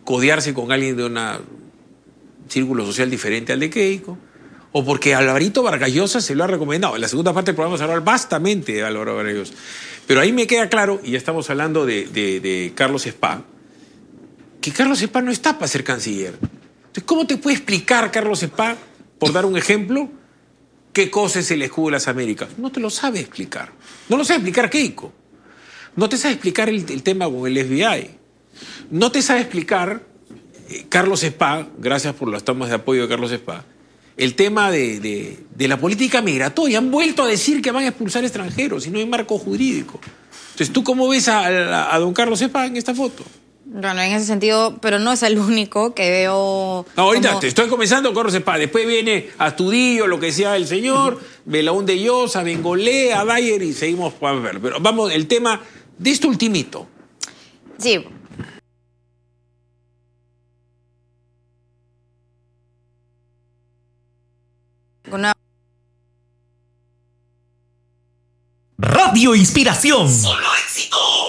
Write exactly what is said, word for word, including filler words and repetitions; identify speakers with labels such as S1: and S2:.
S1: codearse con alguien de un círculo social diferente al de Keiko, o porque Alvarito Vargas Llosa se lo ha recomendado. En la segunda parte del programa vamos a hablar bastante de Álvaro Vargas Llosa. Pero ahí me queda claro, y ya estamos hablando de, de, de Carlos Spa, que Carlos Spa no está para ser canciller. Entonces, ¿cómo te puede explicar Carlos Spa, por dar un ejemplo, qué cosa es el escudo de las Américas? No te lo sabe explicar. No lo sabe explicar Keiko. No te sabe explicar el, el tema con el F B I. No te sabe explicar eh, Carlos Spa, gracias por las tomas de apoyo de Carlos Spa, el tema de, de, de la política migratoria. Han vuelto a decir que van a expulsar extranjeros y no hay marco jurídico. Entonces, ¿tú cómo ves a, a, a don Carlos Spa en esta foto?
S2: Bueno, en ese sentido, pero no es el único que veo...
S1: No, ahorita
S2: como...
S1: te estoy comenzando con Carlos Spa. Después viene Astudillo, lo que decía el señor, Belaún de Llosa, Bengolé, Adayer y seguimos para ver. Pero vamos, el tema de esto ultimito.
S2: Sí. Una...
S3: Radio Inspiración.
S4: Solo éxito.